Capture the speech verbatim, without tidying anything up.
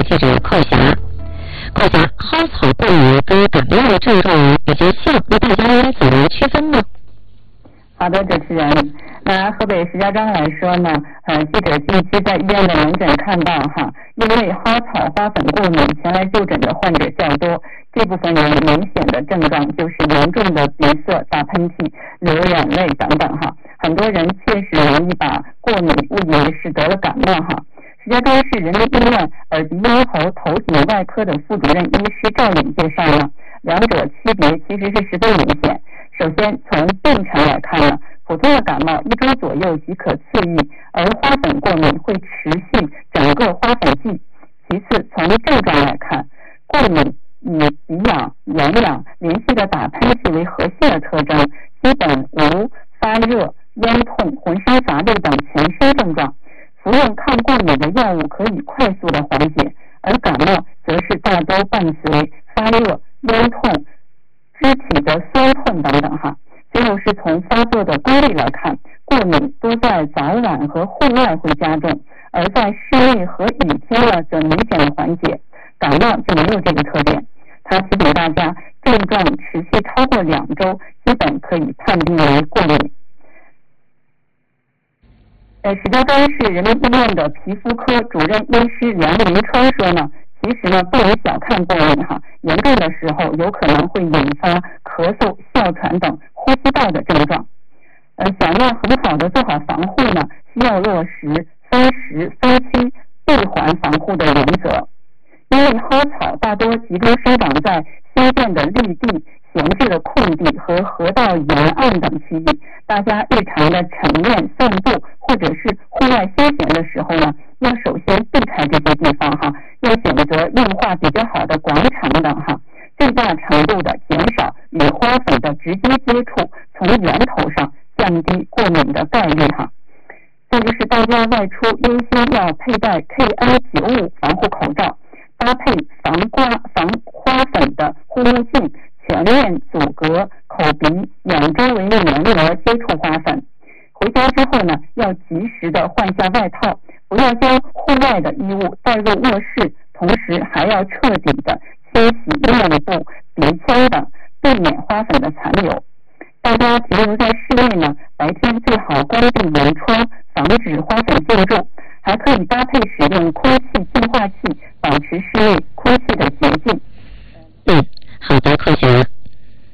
记者寇霞。寇霞，蒿草过敏跟感冒的症状比较像，那大家应怎么区分呢？ 好的，主持人。那河北石家庄来说呢，呃，记者近期在医院的门诊看到哈，因为蒿草花粉过敏前来就诊的患者较多。这部分人明显的症状就是严重的鼻塞、打喷嚏、流眼泪等等哈。很多人确实容易把过敏误以为是得了感冒哈。石家庄市人民医院耳鼻咽喉头颈外科的副主任医师赵颖介绍呢，两者区别其实是十分明显。首先从病程来看呢，普通的感冒一周左右即可痊愈，而花粉过敏会持续整个花粉季。其次从症状来看，过敏以鼻痒、眼痒、连续的打喷嚏为核心的特征，基本无发热、咽痛、浑身乏力等全身症状。服用抗过敏的药物可以快速的缓解，而感冒则是大都伴随发热、咽痛、肢体的酸痛等等哈。最后是从发作的规律来看，过敏多在早晚和户外会加重，而在室内和雨天呢则明显的缓解。感冒就没有这个特点。他提醒大家，症状持续超过两周，基本可以判定为过敏。呃，石家庄市人民医院的皮肤科主任医师梁林川说呢，其实呢不能小看过敏哈，严重的时候有可能会引发咳嗽、哮喘等呼吸道的症状。呃，想要很好的做好防护呢，需要落实分时分区闭环防护的原则。因为蒿草大多集中生长在新建的绿地、闲置的空地和河道沿岸等区域，大家日常的晨练、散步或者是户外休闲的时候呢，要首先避开这些地方哈，要选择硬化比较好的广场等哈，最大程度的减少与花粉的直接接触，从源头上降低过敏的概率哈。再就是大家外出优先要佩戴 K N 九十五 防护口罩，搭配防刮防花粉的护目镜，全面阻隔口鼻、眼周围的黏膜接触花粉。回家之后呢，要及时的换下外套，不要将户外的衣物带入卧室，同时还要彻底的清洗面部、鼻腔等，避免花粉的残留。大家停留在室内呢，白天最好关闭门窗，防止花粉进驻，还可以搭配使用空气净化器，保持室内空气的洁净。 嗯，好的，寇霞。